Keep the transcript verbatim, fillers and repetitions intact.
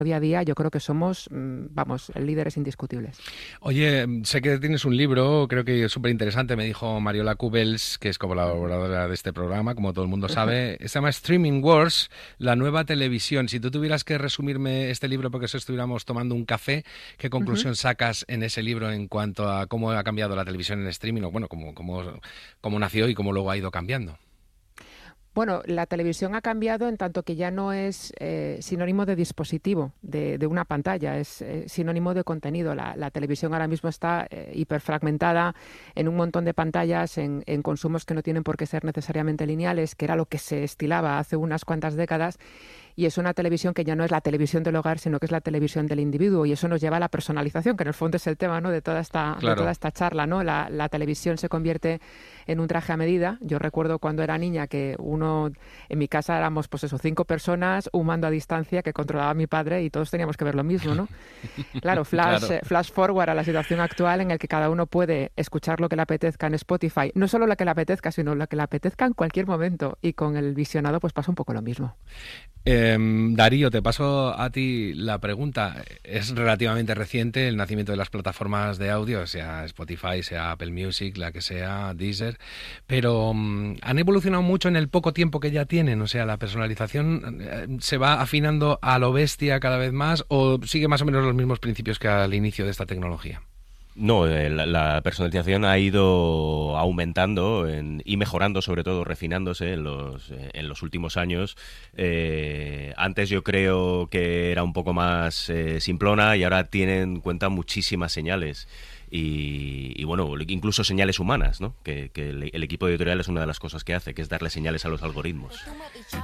día a día, yo creo que somos, vamos, líderes indiscutibles. Oye, sé que tienes un libro, creo que es súper interesante, me dijo Mariola Cubels, que es colaboradora de este programa, como todo el mundo sabe. Se llama Streaming Wars, la nueva televisión. Si tú tuvieras que resumirme este libro porque si estuviéramos tomando un café, ¿qué conclusión sacas en ese libro en cuanto a cómo ha cambiado la televisión en streaming? O bueno, cómo, cómo, cómo nació y cómo luego ha ido cambiando. Bueno, la televisión ha cambiado en tanto que ya no es eh, sinónimo de dispositivo, de, de una pantalla, es eh, sinónimo de contenido. La, la televisión ahora mismo está eh, hiperfragmentada en un montón de pantallas, en, en consumos que no tienen por qué ser necesariamente lineales, que era lo que se estilaba hace unas cuantas décadas. Y es una televisión que ya no es la televisión del hogar, sino que es la televisión del individuo. Y eso nos lleva a la personalización, que en el fondo es el tema, ¿no?, de toda esta, Claro. de toda esta charla, ¿no? La, la televisión se convierte en un traje a medida. Yo recuerdo cuando era niña que uno, en mi casa éramos, pues eso, cinco personas, un mando a distancia que controlaba a mi padre y todos teníamos que ver lo mismo, ¿no? Claro, flash, Claro. eh, flash forward a la situación actual en el que cada uno puede escuchar lo que le apetezca en Spotify. No solo lo que le apetezca, sino lo que le apetezca en cualquier momento. Y con el visionado pues pasa un poco lo mismo. Eh, Darío, te paso a ti la pregunta. Es relativamente reciente el nacimiento de las plataformas de audio, sea Spotify, sea Apple Music, la que sea, Deezer, pero um, han evolucionado mucho en el poco tiempo que ya tienen. O sea, la personalización eh, se va afinando a lo bestia cada vez más, o sigue más o menos los mismos principios que al inicio de esta tecnología. No, eh, la, la personalización ha ido aumentando en, y mejorando, sobre todo refinándose en los, eh, en los últimos años. Eh, antes yo creo que era un poco más eh, simplona y ahora tiene en cuenta muchísimas señales. Y, y bueno, incluso señales humanas, ¿no? Que, que el, el equipo editorial es una de las cosas que hace, que es darle señales a los algoritmos.